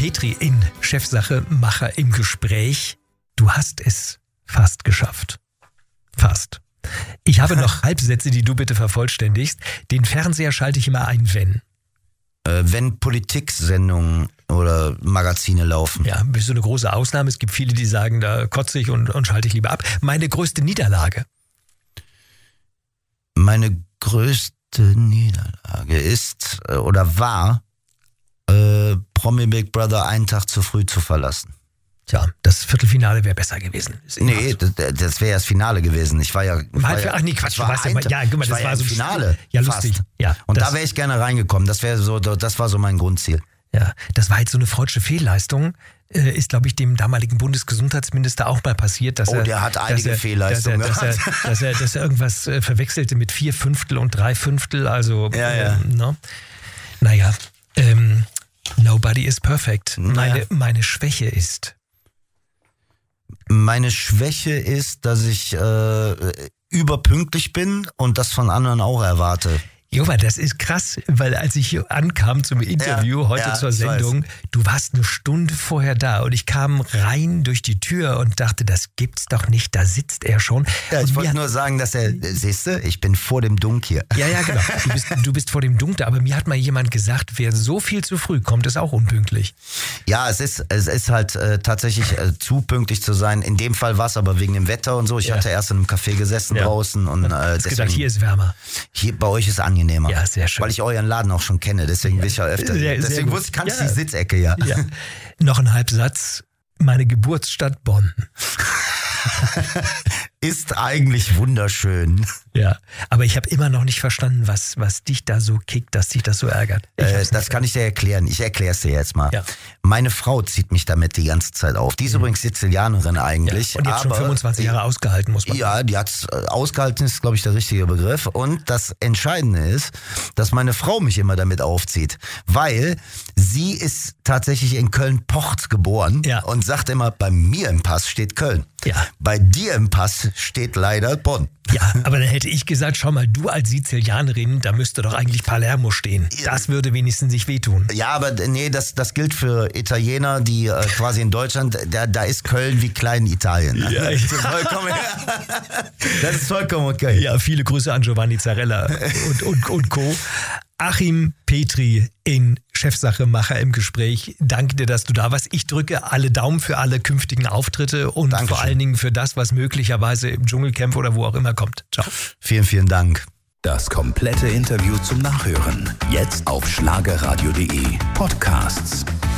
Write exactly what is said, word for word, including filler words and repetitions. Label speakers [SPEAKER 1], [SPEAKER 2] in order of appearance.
[SPEAKER 1] Petri in Chefsache Macher im Gespräch. Du hast es fast geschafft. Fast. Ich habe noch Halbsätze, die du bitte vervollständigst. Den Fernseher schalte ich immer ein, wenn.
[SPEAKER 2] Äh, wenn Politiksendungen oder Magazine laufen.
[SPEAKER 1] Ja, bist du eine große Ausnahme. Es gibt viele, die sagen, da kotze ich und, und schalte ich lieber ab. Meine größte Niederlage.
[SPEAKER 2] Meine größte Niederlage ist äh, oder war, äh, Promi Big Brother einen Tag zu früh zu verlassen.
[SPEAKER 1] Tja, das Viertelfinale wäre besser gewesen.
[SPEAKER 2] Nee, das, das wäre ja das Finale gewesen. Ich war ja...
[SPEAKER 1] Im Halbfinale, ach nee, Quatsch, du warst ja, ja, guck mal, das war,
[SPEAKER 2] war
[SPEAKER 1] so
[SPEAKER 2] im Finale.
[SPEAKER 1] Ja, lustig.
[SPEAKER 2] Fast.
[SPEAKER 1] Ja,
[SPEAKER 2] und
[SPEAKER 1] das,
[SPEAKER 2] da wäre ich gerne reingekommen. Das wäre so, das war so mein Grundziel.
[SPEAKER 1] Ja, das war jetzt so eine freudsche Fehlleistung. Äh, ist, glaube ich, dem damaligen Bundesgesundheitsminister auch mal passiert, dass
[SPEAKER 2] oh,
[SPEAKER 1] er...
[SPEAKER 2] der hat einige
[SPEAKER 1] er,
[SPEAKER 2] Fehlleistungen
[SPEAKER 1] dass er, dass, er, dass, er, dass er irgendwas äh, verwechselte mit vier Fünftel und drei Fünftel, also...
[SPEAKER 2] Ja, ja.
[SPEAKER 1] Ähm, no? Naja, ähm, nobody is perfect.
[SPEAKER 2] Naja.
[SPEAKER 1] Meine, meine Schwäche ist...
[SPEAKER 2] Meine Schwäche ist, dass ich äh, überpünktlich bin und das von anderen auch erwarte.
[SPEAKER 1] Jova, das ist krass, weil als ich hier ankam zum Interview
[SPEAKER 2] ja,
[SPEAKER 1] heute
[SPEAKER 2] ja,
[SPEAKER 1] zur Sendung, du warst eine Stunde vorher da und ich kam rein durch die Tür und dachte, das gibt's doch nicht, da sitzt er schon.
[SPEAKER 2] Ja, ich
[SPEAKER 1] und
[SPEAKER 2] wollte nur sagen, dass er, siehst du, ich bin vor dem Dunk hier.
[SPEAKER 1] Ja, ja, genau. Du bist, du bist vor dem Dunk da, aber mir hat mal jemand gesagt, wer so viel zu früh kommt, ist auch unpünktlich.
[SPEAKER 2] Ja, es ist, es ist halt äh, tatsächlich äh, zu pünktlich zu sein. In dem Fall war es aber wegen dem Wetter und so. Ich
[SPEAKER 1] ja.
[SPEAKER 2] hatte erst in einem Café gesessen
[SPEAKER 1] ja.
[SPEAKER 2] draußen und äh, deswegen,
[SPEAKER 1] gedacht, hier ist wärmer.
[SPEAKER 2] Hier bei euch ist angenehmer.
[SPEAKER 1] Ja, sehr schön.
[SPEAKER 2] Weil ich euren Laden auch schon kenne, deswegen
[SPEAKER 1] ja.
[SPEAKER 2] bin ich ja öfter.
[SPEAKER 1] Sehr,
[SPEAKER 2] deswegen
[SPEAKER 1] sehr
[SPEAKER 2] wusste ich, kannte
[SPEAKER 1] ja.
[SPEAKER 2] ich die Sitzecke ja.
[SPEAKER 1] ja. Noch ein Halbsatz. Meine Geburtsstadt Bonn.
[SPEAKER 2] Ist eigentlich wunderschön.
[SPEAKER 1] Ja, aber ich habe immer noch nicht verstanden, was, was dich da so kickt, dass dich das so ärgert.
[SPEAKER 2] Äh, das kann ich dir erklären. Ich erkläre es dir jetzt mal. Ja. Meine Frau zieht mich damit die ganze Zeit auf. Die ist mhm. übrigens Sizilianerin eigentlich.
[SPEAKER 1] Ja. Und jetzt
[SPEAKER 2] aber,
[SPEAKER 1] schon fünfundzwanzig Jahre ausgehalten, muss man
[SPEAKER 2] ja, sagen. Ja, die hat äh, ausgehalten, ist glaube ich der richtige Begriff. Und das Entscheidende ist, dass meine Frau mich immer damit aufzieht. Weil sie ist tatsächlich in Köln-Pocht geboren
[SPEAKER 1] ja.
[SPEAKER 2] und sagt immer, bei mir im Pass steht Köln.
[SPEAKER 1] Ja.
[SPEAKER 2] Bei dir im Pass steht leider Bonn.
[SPEAKER 1] Ja, aber dann hätte ich gesagt, schau mal, du als Sizilianerin, da müsste doch eigentlich Palermo stehen. Das würde wenigstens nicht wehtun.
[SPEAKER 2] Ja, aber nee, das, das gilt für Italiener, die äh, quasi in Deutschland, da, da ist Köln wie Klein-Italien.
[SPEAKER 1] Ja,
[SPEAKER 2] das, ist vollkommen, das ist vollkommen okay.
[SPEAKER 1] Ja, viele Grüße an Giovanni Zarella und, und, und Co. Achim Petri in Chefsache Macher im Gespräch. Danke dir, dass du da warst. Ich drücke alle Daumen für alle künftigen Auftritte und Dankeschön. Vor allen Dingen für das, was möglicherweise im Dschungelcamp oder wo auch immer kommt. Ciao.
[SPEAKER 2] Vielen, vielen Dank.
[SPEAKER 3] Das komplette Interview zum Nachhören. Jetzt auf schlagerradio punkt de. Podcasts.